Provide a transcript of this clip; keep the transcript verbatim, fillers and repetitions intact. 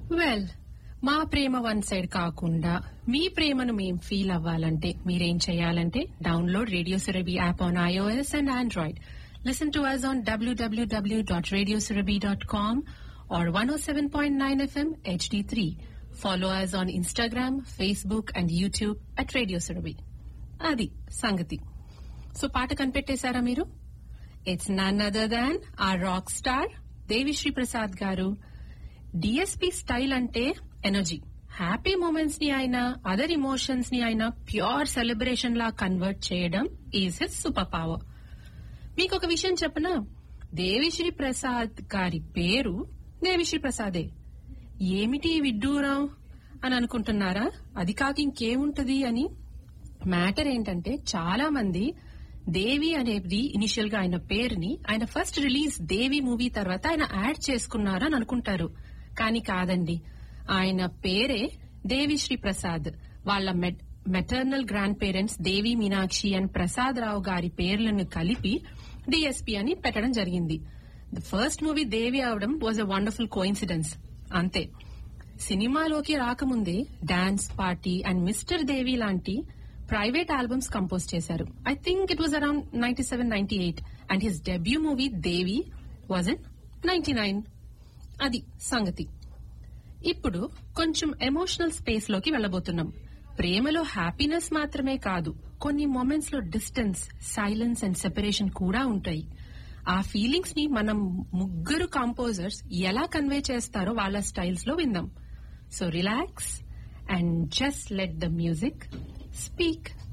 Well, మా ప్రేమ one side కాకుండా మీ ప్రేమను మేం ఫీల్ అవ్వాలంటే మీరేం చేయాలంటే download radio Surabhi app on iOS and Android. Listen to us on w w w dot radio surabhi dot com or one oh seven point nine F M H D three. Follow us on Instagram, Facebook and YouTube at Radio Surabhi. Adi Sangati. So పాట కనిపెట్టేశారా మీరు? It's none other than our rock star Devi Sri Prasad garu. D S P style అంటే energy. Happy moments ని అయినా other emotions ని అయినా pure celebration లా convert చేయడం is his super power. మీకు ఒక విషయం చెప్పనా, దేవిశ్రీ ప్రసాద్ గారి పేరు దేవిశ్రీ ప్రసాదే. ఏమిటి విడ్డూరం అని అనుకుంటున్నారా? అది కాక ఇంకేముంటది అని. మ్యాటర్ ఏంటంటే చాలా మంది దేవి అనేది ఇనిషియల్ గా ఆయన పేరుని ఆయన ఫస్ట్ రిలీజ్ దేవి మూవీ తర్వాత ఆయన యాడ్ చేసుకున్నారని అనుకుంటారు. కానీ కాదండి, ఆయన పేరే దేవిశ్రీ ప్రసాద్. వాళ్ళ maternal grand parents Devi Meenakshi and Prasad రావు గారి పేర్లను కలిపి డిఎస్పీ అని పెట్టడం జరిగింది. ద ఫస్ట్ మూవీ దేవి అవడం వాజ్ అ వండర్ఫుల్ కోఇన్సిడెన్స్ అంతే. సినిమాలోకి రాకముందే డాన్స్ పార్టీ అండ్ మిస్టర్ దేవి లాంటి ప్రైవేట్ ఆల్బమ్స్ కంపోజ్ చేశారు. I think it was around ninety seven ninety eight and his debut movie Devi was in ninety nine. అది సంగతి. ఇప్పుడు కొంచెం ఎమోషనల్ స్పేస్ లోకి వెళ్లబోతున్నాం. ప్రేమలో హ్యాపీనెస్ మాత్రమే కాదు, కొన్ని మొమెంట్స్ లో డిస్టెన్స్, సైలెన్స్ అండ్ సెపరేషన్ కూడా ఉంటాయి. ఆ ఫీలింగ్స్ ని మనం ముగ్గురు కంపోజర్స్ ఎలా కన్వే చేస్తారో వాళ్ళ స్టైల్స్ లో విందాం. So relax and just let the music speak.